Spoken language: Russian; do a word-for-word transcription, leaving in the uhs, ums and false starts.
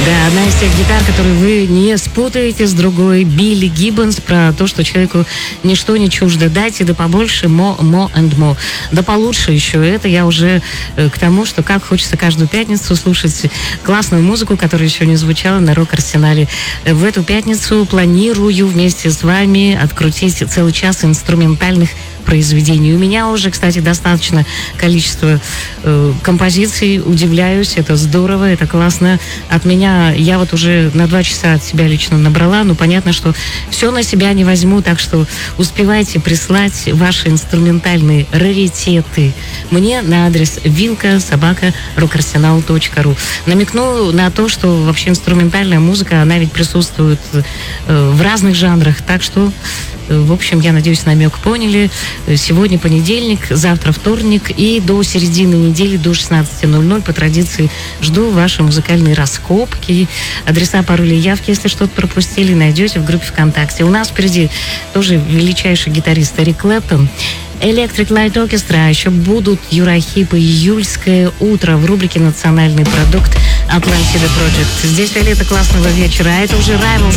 Да, одна из тех гитар, которые вы не спутаете с другой. Билли Гиббонс про то, что человеку ничто не чуждо. Дайте да побольше, мо, мо and мо. Да получше еще. Это я уже э, к тому, что как хочется каждую пятницу слушать классную музыку, которая еще не звучала на Рок-Арсенале. В эту пятницу планирую вместе с вами открутить целый час инструментальных произведений. У меня уже, кстати, достаточно количество э, композиций. Удивляюсь, это здорово, это классно. От меня я вот уже на два часа от себя лично набрала. Ну, понятно, что все на себя не возьму, так что успевайте прислать ваши инструментальные раритеты мне на адрес вилка собака рокарсенал точка ру. Намекну на то, что вообще инструментальная музыка, она ведь присутствует э, в разных жанрах, так что в общем, я надеюсь, намек поняли. Сегодня понедельник, завтра вторник, и до середины недели, до шестнадцати ноль-ноль, по традиции, жду ваши музыкальные раскопки. Адреса, пароли, явки, если что-то пропустили, найдете в группе ВКонтакте. У нас впереди тоже величайший гитарист Эрик Клэптон, Electric Light Orchestra, а еще будут Юра Хип и Июльское утро в рубрике «Национальный продукт» Атлантида Project. Здесь Виолетта, классного вечера, а это уже Rivals